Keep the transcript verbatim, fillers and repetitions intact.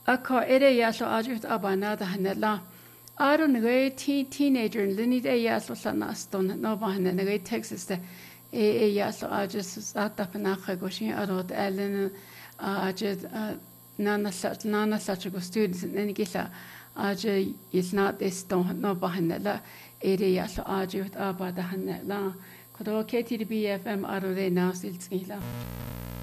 Ako ere yaslo ajut abana da hanela. Aro ngai teen teenager lini de yaslo sana ston no bahane ngai Texas de e e yaslo ajus sata pana khagoshin aro alen ajud nana sat nana such a students in gila aj is not this stone no bahane la ere yaslo ajut abada hanela. Kodo K T B F M aro de nasil tsila.